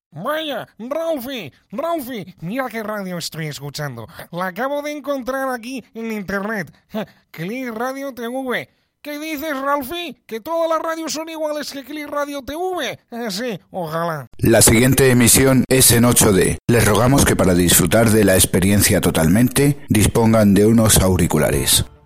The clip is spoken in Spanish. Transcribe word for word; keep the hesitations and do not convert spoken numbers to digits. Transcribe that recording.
Vaya, Ralphie, Ralphie, mira qué radio estoy escuchando. La acabo de encontrar aquí en internet. Click Radio T V. ¿Qué dices, Ralphie? ¿Que todas las radios son iguales que Click Radio T V? Eh, sí, ojalá. La siguiente emisión es en ocho D. Les rogamos que para disfrutar de la experiencia totalmente dispongan de unos auriculares.